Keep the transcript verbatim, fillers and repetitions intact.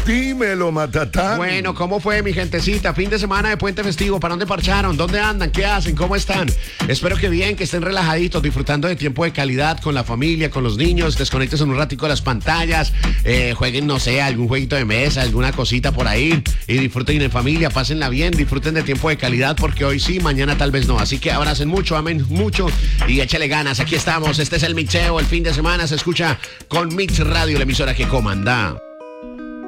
Dímelo, Matatán. Bueno, ¿cómo fue, mi gentecita? Fin de semana de puente festivo. ¿Para dónde parcharon? ¿Dónde andan? ¿Qué hacen? ¿Cómo están? Espero que bien, que estén relajaditos, disfrutando de tiempo de calidad con la familia, con los niños. Desconecten un ratico de las pantallas. Eh, jueguen, no sé, algún jueguito de mesa, alguna cosita por ahí. Y disfruten en familia, pásenla bien, disfruten de tiempo de calidad, porque hoy sí, mañana tal vez no. Así que abracen mucho, amen mucho y échale ganas. Aquí estamos. Este es el mixeo. El fin de semana se escucha con Mix Radio, la emisora que comanda.